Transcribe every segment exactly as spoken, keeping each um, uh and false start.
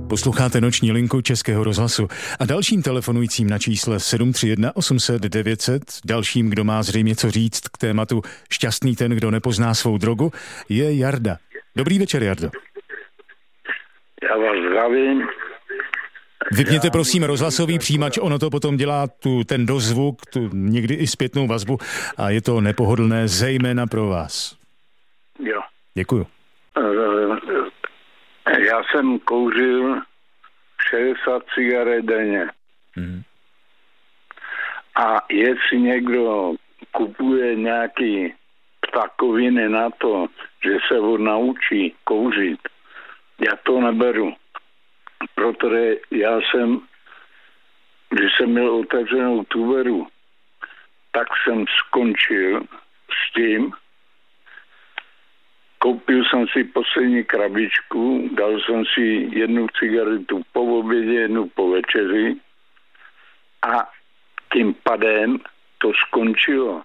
Posloucháte noční linku Českého rozhlasu a dalším telefonujícím na čísle sedm tři jedna osm set devět set, dalším, kdo má zřejmě co říct k tématu šťastný ten, kdo nepozná svou drogu, je Jarda. Dobrý večer, Jardo. Já vás zdravím. Vypněte Já prosím rozhlasový přijímač, ono to potom dělá tu, ten dozvuk, tu někdy i zpětnou vazbu a je to nepohodlné zejména pro vás. Jo. Děkuju. Já jsem kouřil šedesát cigaret denně. Mm. A jestli někdo kupuje nějaký ptakoviny na to, že se ho naučí kouřit, já to neberu. Protože já jsem, když jsem měl otevřenou tuberu, tak jsem skončil s tím. Koupil jsem si poslední krabičku, dal jsem si jednu cigaretu po obědě, jednu po večeři a tím pádem to skončilo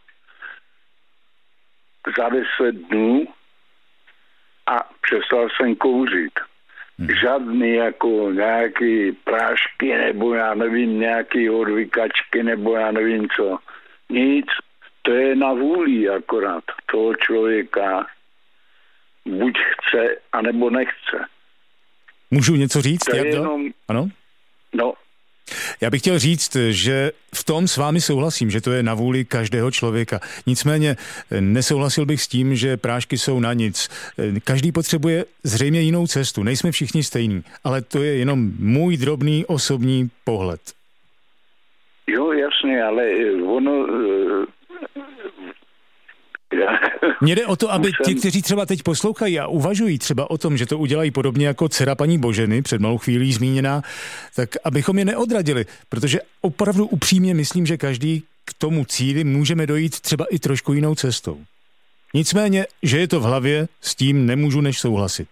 za deset dnů a přestal jsem kouřit. Žádný jako nějaký prášky nebo já nevím, nějaký odvykačky nebo já nevím co. Nic. To je na vůli akorát toho člověka. Buď chce, anebo nechce. Můžu něco říct, to Jardo? Jenom... Ano? No. Já bych chtěl říct, že v tom s vámi souhlasím, že to je na vůli každého člověka. Nicméně nesouhlasil bych s tím, že prášky jsou na nic. Každý potřebuje zřejmě jinou cestu. Nejsme všichni stejní, ale to je jenom můj drobný osobní pohled. Jo, jasně, ale ono... Mně jde o to, aby ti, kteří třeba teď poslouchají a uvažují třeba o tom, že to udělají podobně jako dcera paní Boženy, před malou chvílí zmíněná, tak abychom je neodradili, protože opravdu upřímně myslím, že každý k tomu cíli můžeme dojít třeba i trošku jinou cestou. Nicméně, že je to v hlavě, s tím nemůžu než souhlasit.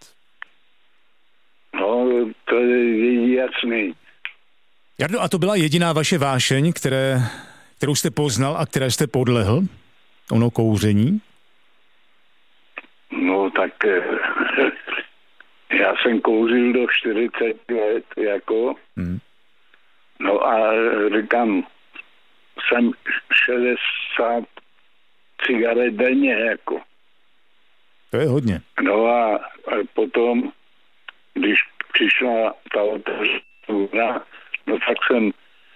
No, to je jasný. Jardo, a to byla jediná vaše vášeň, které, kterou jste poznal a které jste podlehl? Ono kouření? No tak já jsem kouřil do čtyřicet let, jako. Hmm. No a říkám, jsem šedesát cigaret denně, jako. To je hodně. No a, a potom, když přišla ta otevřená, no tak jsem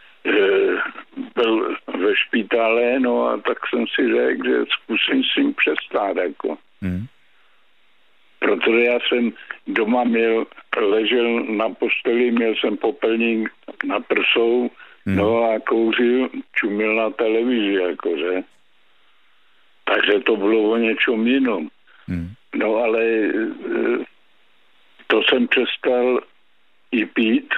byl ve špitále, no a tak jsem si řekl, že zkusím s tím přestát, jako. Hmm. Protože já jsem doma měl, ležel na posteli, měl jsem popelník na prsou, hmm. no a kouřil, čumil na televizi, jakože. Takže to bylo o něčem jinom. Hmm. No ale to jsem přestal i pít.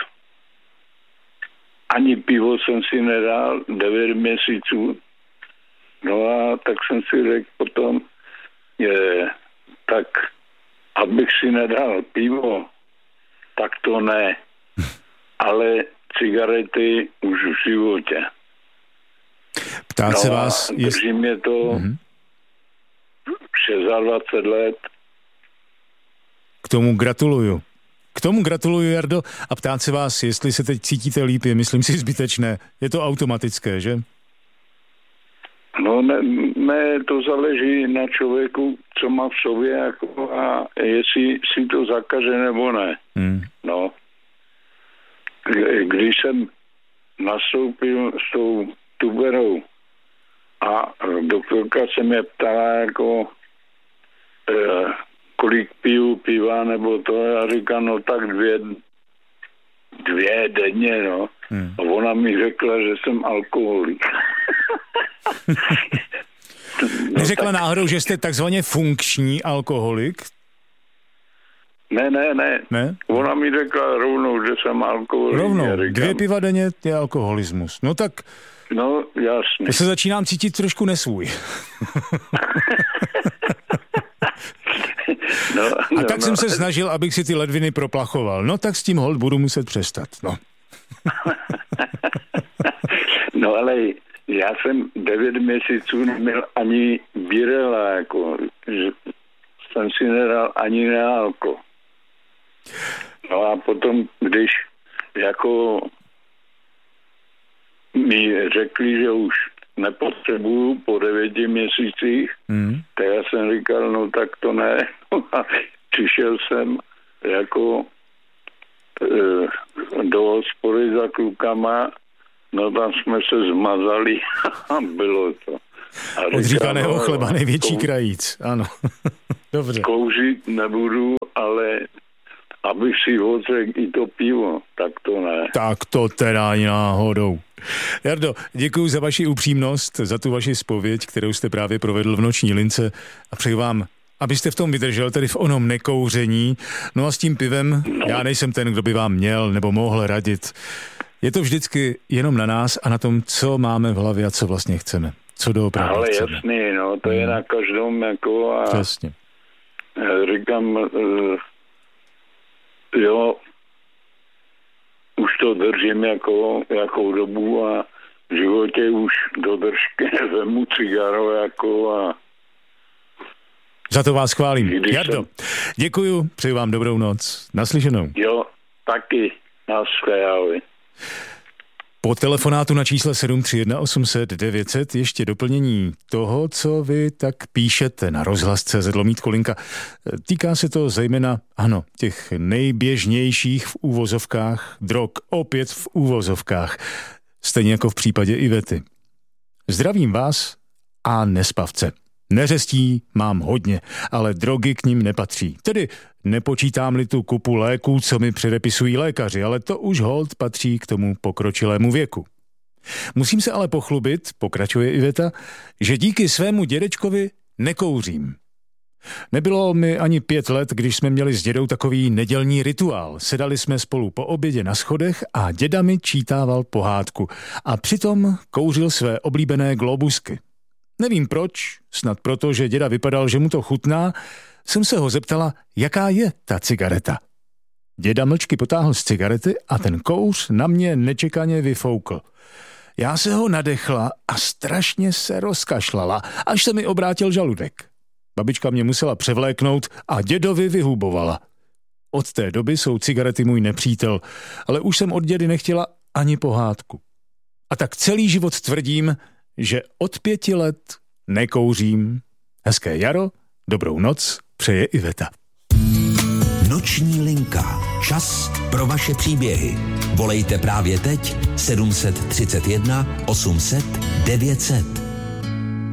Ani pivo jsem si nedal devět měsíců. No a tak jsem si řekl potom, je, tak abych si nedal pivo, tak to ne. Ale cigarety už v životě. Ptát no se vás... Drží jest... mě to mm-hmm. dvacet šest let. K tomu gratuluju. K tomu gratuluju, Jardo, a ptát se vás, jestli se teď cítíte líp, je, myslím si, zbytečné. Je to automatické, že? No ne, ne, to záleží na člověku, co má v sobě, jako, a jestli si to zakaže nebo ne. Hmm. No. Když jsem nastoupil s tou tuberou a doktorka se mě ptala, jako eh, kolik piju piva, nebo to, já říkám, no tak dvě, dvě denně, no. Hmm. A ona mi řekla, že jsem alkoholik. no, Neřekla tak... náhodou, že jste takzvaně funkční alkoholik? Ne, ne, ne, ne. Ona mi řekla rovnou, že jsem alkoholik. Rovnou, dvě piva denně je alkoholismus. No tak... No, jasně. To se začínám cítit trošku nesvůj. No, no, a tak no, jsem se snažil, abych si ty ledviny proplachoval. No tak s tím hold budu muset přestat. No, no ale já jsem devět měsíců neměl ani birela, jako, že jsem si nedal ani nealko. No a potom, když jako mi řekli, že už nepotřebuju po devěti měsících, mm. tak já jsem říkal, no tak to ne. A přišel jsem jako e, do hospody za klukama, no tam jsme se zmazali a bylo to. Od říkaného no, chleba největší kou... krajíc, ano. Dobře. Kouřit nebudu, ale abych si odřekl i to pivo, tak to ne. Tak to teda náhodou. Jardo, děkuji za vaši upřímnost, za tu vaši zpověď, kterou jste právě provedl v Noční lince a přeji vám, abyste v tom vydržel, tedy v onom nekouření. No a s tím pivem, no. Já nejsem ten, kdo by vám měl nebo mohl radit. Je to vždycky jenom na nás a na tom, co máme v hlavě a co vlastně chceme. Co doopravdy ale chceme. Jasný, no, to hmm. je na každém jako a přesně. Říkám, uh, jo, už to držím jako, jako dobu a v životě už do držky vemu cigaro jako a za to vás chválím. Jardo, jsem... děkuju, přeji vám dobrou noc. Naslyšenou. Jo, taky. Naschledanou. Po telefonátu na čísle sedm tři jedna osm set devět set ještě doplnění toho, co vy tak píšete na rozhlas tečka cé zet lomítko linka. Týká se to zejména, ano, těch nejběžnějších v úvozovkách drog, opět v úvozovkách, stejně jako v případě Ivety. Zdravím vás a nespavce. Neřestí mám hodně, ale drogy k ním nepatří. Tedy nepočítám-li tu kupu léků, co mi předepisují lékaři, ale to už holt patří k tomu pokročilému věku. Musím se ale pochlubit, pokračuje Iveta, že díky svému dědečkovi nekouřím. Nebylo mi ani pět let, když jsme měli s dědou takový nedělní rituál. Sedali jsme spolu po obědě na schodech a děda mi čítával pohádku a přitom kouřil své oblíbené globusky. Nevím proč, snad proto, že děda vypadal, že mu to chutná, jsem se ho zeptala, jaká je ta cigareta. Děda mlčky potáhl z cigarety a ten kouř na mě nečekaně vyfoukl. Já se ho nadechla a strašně se rozkašlala, až se mi obrátil žaludek. Babička mě musela převléknout a dědovi vyhubovala. Od té doby jsou cigarety můj nepřítel, ale už jsem od dědy nechtěla ani pohádku. A tak celý život tvrdím, že od pěti let nekouřím. Hezké jaro, dobrou noc, přeje Iveta. Noční linka. Čas pro vaše příběhy. Volejte právě teď sedm tři jedna osm set devět set.